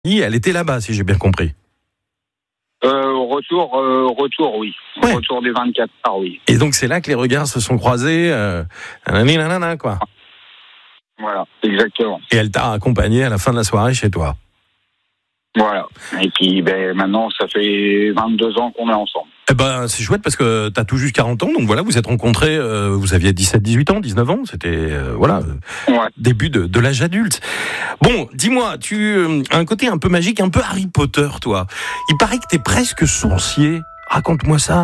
Elle était là-bas, si j'ai bien compris. Retour, oui. Ouais. Retour des 24 heures, oui. Et donc c'est là que les regards se sont croisés, quoi. Voilà, exactement. Et elle t'a accompagné à la fin de la soirée chez toi. Voilà. Et puis, maintenant, ça fait 22 ans qu'on est ensemble. Eh ben, c'est chouette parce que t'as tout juste 40 ans, donc voilà, vous êtes rencontrés, vous aviez 17, 18 ans, 19 ans, c'était, Ouais. début de l'âge adulte. Bon, dis-moi, tu as un côté un peu magique, un peu Harry Potter, toi. Il paraît que t'es presque sourcier. Raconte-moi ça.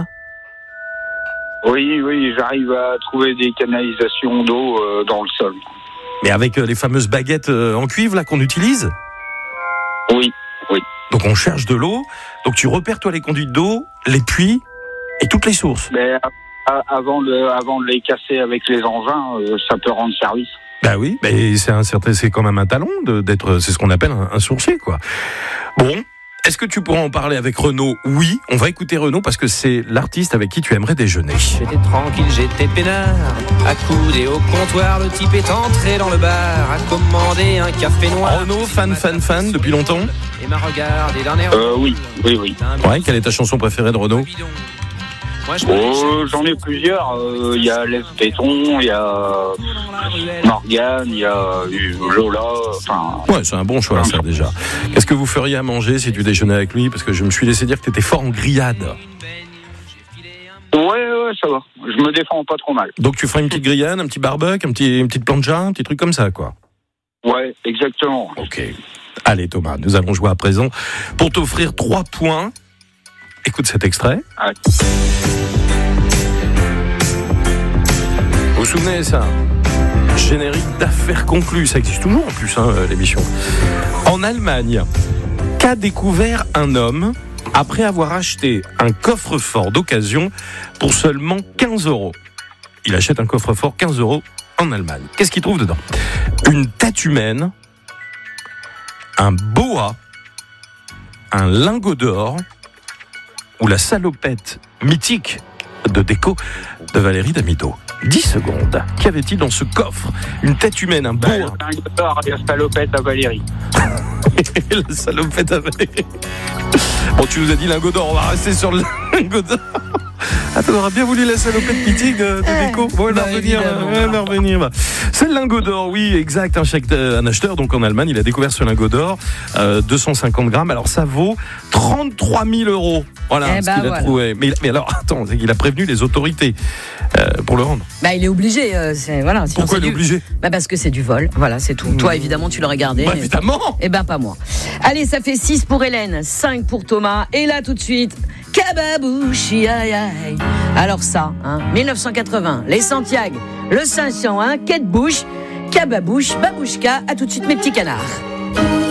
Oui, j'arrive à trouver des canalisations d'eau dans le sol. Mais avec les fameuses baguettes en cuivre, là, qu'on utilise? Oui. Donc on cherche de l'eau, donc tu repères toi les conduites d'eau, les puits et toutes les sources. Mais avant de les casser avec les engins, ça peut rendre service. Bah oui, mais c'est quand même un talent d'être, c'est ce qu'on appelle un sourcier, quoi. Bon, est-ce que tu pourras en parler avec Renaud? Oui, on va écouter Renaud parce que c'est l'artiste avec qui tu aimerais déjeuner. J'étais tranquille, j'étais peinard, accoudé au comptoir, le type est entré dans le bar, a commandé un café noir. Renaud, fan depuis longtemps? Et m'a regardé d'un air. Oui. Ouais, quelle est ta chanson préférée de Renaud? J'en ai plusieurs. Il y a Les Béton, il y a Morgane, il y a Lola. Enfin. Ouais, c'est un bon choix ça déjà. Qu'est-ce que vous feriez à manger si tu déjeunais avec lui? Parce que je me suis laissé dire que t'étais fort en grillade. Ouais, ça va. Je me défends pas trop mal. Donc tu ferais une petite grillade, un petit barbecue, une petite plancha, un petit truc comme ça, quoi. Ouais, exactement. Ok. Allez Thomas, nous allons jouer à présent pour t'offrir 3 points. Écoute cet extrait. Ouais. Vous vous souvenez ça? Générique d'affaires conclues, ça existe toujours en plus, l'émission. En Allemagne, qu'a découvert un homme après avoir acheté un coffre-fort d'occasion pour seulement 15 €? Il achète un coffre-fort 15 € en Allemagne. Qu'est-ce qu'il trouve dedans? Une tête humaine, un boa, un lingot d'or ou la salopette mythique de déco de Valérie Damido. 10 secondes. Qu'y avait-il dans ce coffre? Une tête humaine, un boa. Un lingot d'or et la salopette à Valérie. La salopette à Valérie. Bon, tu nous as dit lingot d'or, on va rester sur le lingot d'or. Attends, on aurait bien voulu la salopette mythique de déco. Bon, elle va revenir. C'est le lingot d'or, oui, exact. Un acheteur, donc en Allemagne, il a découvert ce lingot d'or, 250 grammes. Alors, ça vaut 33 000 €. Voilà ce qu'il a trouvé. Mais alors, attends, il a prévenu les autorités pour le rendre. Il est obligé. Pourquoi il est obligé? Parce que c'est du vol. Voilà, c'est tout. Toi, évidemment, tu l'aurais gardé. Évidemment. Pas moi. Allez, ça fait 6 pour Hélène, 5 pour Thomas. Et là, tout de suite, Kababouchi, aïe aïe. Alors ça, 1980, les Santiago, le 501, Kate Bush, Kababouche, Babouchka. À tout de suite, mes petits canards.